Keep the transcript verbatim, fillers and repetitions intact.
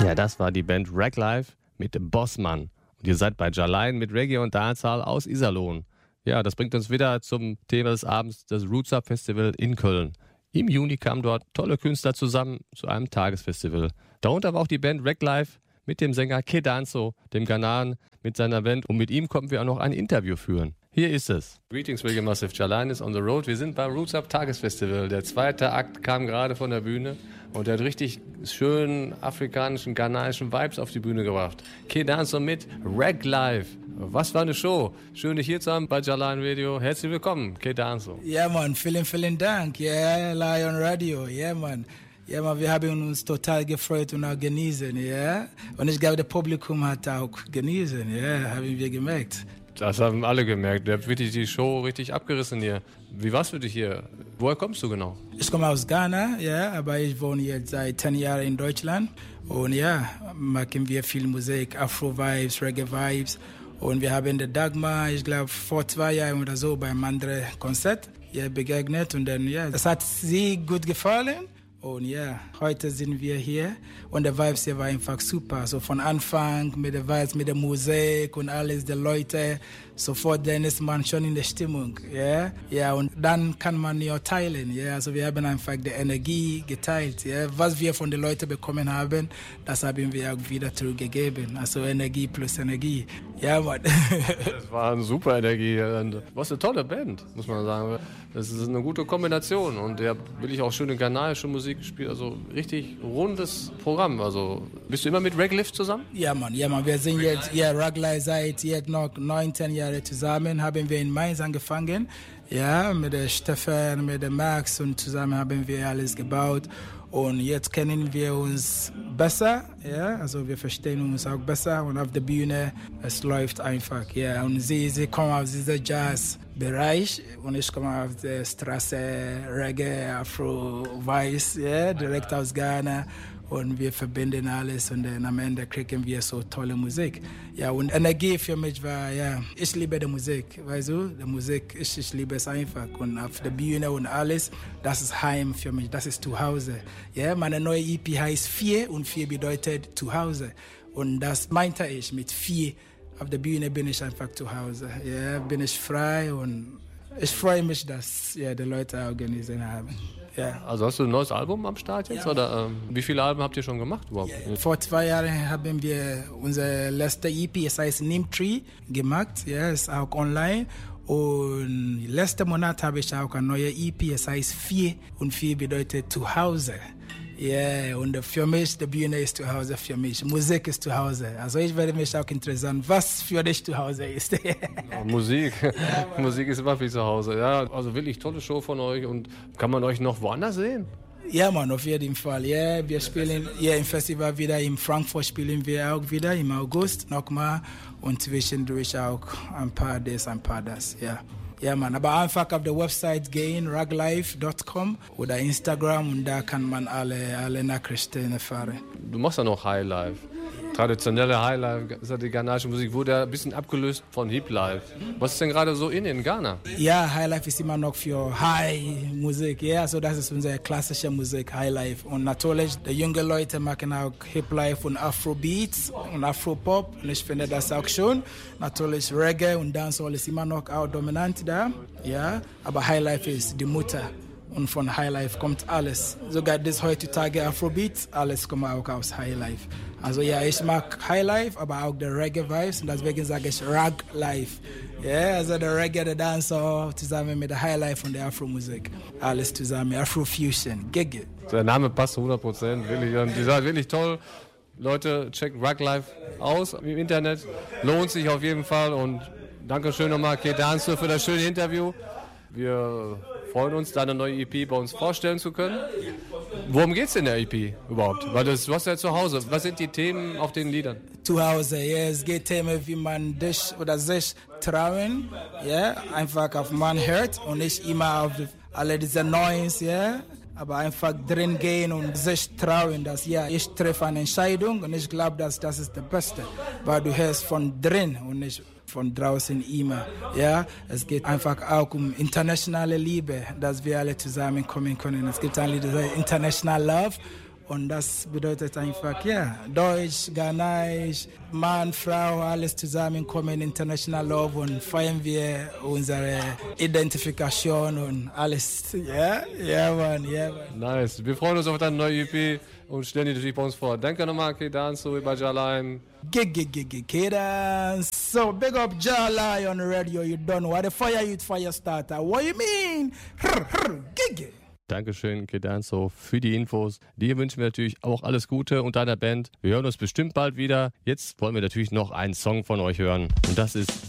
Ja, das war die Band Rag Life mit dem Bossmann. Und ihr seid bei Jalain mit Reggae und Dancehall aus Iserlohn. Ja, das bringt uns wieder zum Thema des Abends, das Roots Up Festival in Köln. Im Juni kamen dort tolle Künstler zusammen zu einem Tagesfestival. Darunter war auch die Band Rag Life mit dem Sänger Kedanso, dem Ghanaren, mit seiner Band. Und mit ihm konnten wir auch noch ein Interview führen. Hier ist es. Greetings, Reggae Massive. Jalain is on the road. Wir sind beim Roots Up Tagesfestival. Der zweite Akt kam gerade von der Bühne und der hat richtig schönen afrikanischen, ghanaischen Vibes auf die Bühne gebracht. Kedanso mit Rag Life. Was war eine Show. Schön, dich hier zu haben bei Jalain Radio. Herzlich willkommen, Kedanso. Ja, Mann. Vielen, vielen Dank. Ja, yeah, Lion Radio. Ja, yeah, Mann. Ja, man, wir haben uns total gefreut und auch genießen, ja. Und ich glaube, das Publikum hat auch genießen, ja, haben wir gemerkt. Das haben alle gemerkt. Ihr habt wirklich die Show richtig abgerissen hier. Wie war's für dich hier? Woher kommst du genau? Ich komme aus Ghana, ja, aber ich wohne jetzt seit zehn Jahren in Deutschland. Und ja, machen wir viel Musik, Afro-Vibes, Reggae-Vibes. Und wir haben den Dagmar, ich glaube, vor zwei Jahren oder so beim anderen Konzert ja, begegnet. Und dann, ja, das hat sie gut gefallen. Und ja, heute sind wir hier und der Vibes hier war einfach super. So von Anfang mit der Vibes, mit der Musik und alles, die Leute, sofort dann ist man schon in der Stimmung. Ja, ja, und dann kann man ja teilen. Ja, also wir haben einfach die Energie geteilt. Ja, was wir von den Leuten bekommen haben, das haben wir auch wieder zurückgegeben. Also Energie plus Energie. Ja, Mann. Das war eine super Energie. Was eine tolle Band, muss man sagen. Das ist eine gute Kombination und ihr habt wirklich auch schöne ghanaische Musik gespielt. Also richtig rundes Programm. Also bist du immer mit Rag Life zusammen? Ja, Mann. Ja, Mann. Wir sind jetzt ja, Rag Life seit jetzt noch neunzehn Jahre zusammen. Haben wir in Mainz angefangen. Ja, mit der Stefan, mit der Max und zusammen haben wir alles gebaut. Und jetzt kennen wir uns besser, ja, also wir verstehen uns auch besser und auf der Bühne, es läuft einfach, ja. Und sie, sie kommen aus diesem Jazz-Bereich und ich komme auf der Straße, Reggae, Afro, Weiß, ja, direkt aus Ghana. Und wir verbinden alles und dann am Ende kriegen wir so tolle Musik. Ja, und Energie für mich war, ja, ich liebe die Musik, weißt du, die Musik, ich, ich liebe es einfach. Und auf der Bühne und alles, das ist Heim für mich, das ist Zuhause. Ja, meine neue E P heißt Vier und Vier bedeutet Zuhause. Und das meinte ich mit Vier. Auf der Bühne bin ich einfach zu Hause. Ja, bin ich frei und ich freue mich, dass ja, die Leute auch genießen haben. Ja. Also hast du ein neues Album am Start jetzt? Ja. Oder ähm, wie viele Alben habt ihr schon gemacht überhaupt? Ja, vor zwei Jahren haben wir unsere letzte E P, es heißt Nimtree, gemacht. Ja, ist auch online. Und letzten Monat habe ich auch eine neue E P, es heißt Vier und Vier bedeutet Zuhause. Ja, yeah, und für mich, die Bühne ist zu Hause für mich. Musik ist zu Hause. Also ich werde mich auch interessieren, was für dich zu Hause ist. Ja, Musik. Ja, Musik ist immer viel zu Hause. Ja, also wirklich tolle Show von euch. Und kann man euch noch woanders sehen? Ja, Mann, auf jeden Fall. Ja, wir spielen hier im Festival wieder. In Frankfurt spielen wir auch wieder im August nochmal. Und zwischendurch auch ein paar das, ein paar das. Ja. Ja, Mann, aber einfach auf der Website gehen, raglife Punkt com oder Instagram und da kann man alle, alle Nachrichten erfahren. Du machst ja noch Highlife. Traditionelle Highlife, ist ja die ghanaische Musik, wurde ja ein bisschen abgelöst von Hiplife. Was ist denn gerade so in in Ghana? Ja, Highlife ist immer noch für High-Musik. Ja, also das ist unsere klassische Musik, Highlife. Und natürlich, die jungen Leute machen auch Hiplife und Afrobeats und Afropop. Und ich finde das auch schön. Natürlich Reggae und Dancehall ist immer noch auch dominant da. Ja, aber Highlife ist die Mutter. Und von Highlife kommt alles. Sogar das heutzutage Afrobeats, alles kommt auch aus Highlife. Also ja, ich mag Highlife, aber auch die Reggae-Vibes und deswegen sage ich Rag Life. Ja, also der Reggae, der Dancehall zusammen mit der Highlife und der Afro-Musik. Alles zusammen, Afro-Fusion, Gigge. Der Name passt hundert Prozent, wirklich. Und die sind wirklich toll. Leute, checkt Rag Life aus im Internet. Lohnt sich auf jeden Fall und danke schön nochmal, Kedanso, für das schöne Interview. Wir freuen uns, deine neue E P bei uns vorstellen zu können. Worum geht es in der E P überhaupt? Weil das, du hast ja zu Hause. Was sind die Themen auf den Liedern? Zu Hause, ja. Es geht Themen, wie man dich oder sich trauen, ja. Einfach auf man hört und nicht immer auf alle diese Noise, ja. Aber einfach drin gehen und sich trauen, dass ja, ich treffe eine Entscheidung und ich glaube, dass das ist das Beste. Weil du hörst von drin und nicht von draußen immer. Ja, es geht einfach auch um internationale Liebe, dass wir alle zusammenkommen können. Es gibt ein Lied, das heißt International Love Und das bedeutet einfach, ja, Deutsch, Ghanaisch, Mann, Frau, alles zusammenkommen, International Love und feiern wir unsere Identifikation und alles. Ja, ja, Mann, ja, Mann. Nice. Wir freuen uns auf deine neue E P und stellen die natürlich bei uns vor. Danke nochmal, K-Danso, bei Jalain. Gig, gig, gig, gig, K-Dance. So, big up Jalai on the radio, you don't know. What the fire youth fire starter. What you mean? Hrr, hrr, gig, gig. Dankeschön, K-Danso, für die Infos. Dir wünschen wir natürlich auch alles Gute und deiner Band. Wir hören uns bestimmt bald wieder. Jetzt wollen wir natürlich noch einen Song von euch hören. Und das ist